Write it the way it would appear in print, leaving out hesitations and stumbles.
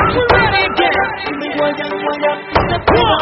We're ready again. Give me one, young, one, young.